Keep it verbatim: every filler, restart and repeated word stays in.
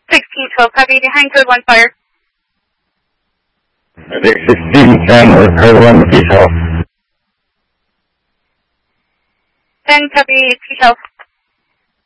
sixteen twelve, copy, behind code one fire. sixteen ten or code one, T twelve. ten, copy, T twelve.